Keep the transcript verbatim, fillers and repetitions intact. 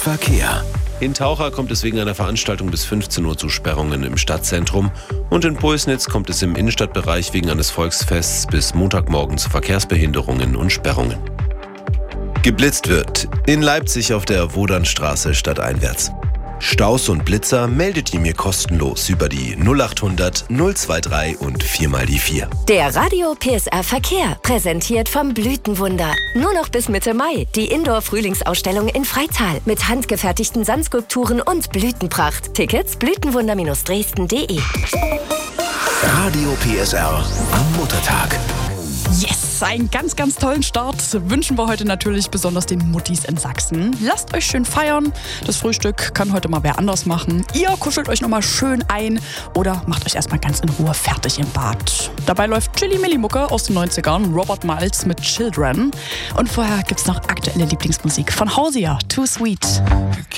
Verkehr. In Taucher kommt es wegen einer Veranstaltung bis fünfzehn Uhr zu Sperrungen im Stadtzentrum und in Pulsnitz kommt es im Innenstadtbereich wegen eines Volksfests bis Montagmorgen zu Verkehrsbehinderungen und Sperrungen. Geblitzt wird in Leipzig auf der Wodernstraße stadteinwärts. Staus und Blitzer meldet ihr mir kostenlos über die null acht hundert null drei und vier mal die vier. Der Radio P S R Verkehr, präsentiert vom Blütenwunder. Nur noch bis Mitte Mai die Indoor-Frühlingsausstellung in Freital mit handgefertigten Sandskulpturen und Blütenpracht. Tickets blütenwunder Dresden punkt de. Radio P S R am Muttertag. Yes, einen ganz, ganz tollen Start wünschen wir heute natürlich besonders den Muttis in Sachsen. Lasst euch schön feiern. Das Frühstück kann heute mal wer anders machen. Ihr kuschelt euch nochmal schön ein oder macht euch erstmal ganz in Ruhe fertig im Bad. Dabei läuft Chili Milli Mucke aus den neunzigern, Robert Miles mit Children. Und vorher gibt's noch aktuelle Lieblingsmusik von Hausia, Too Sweet.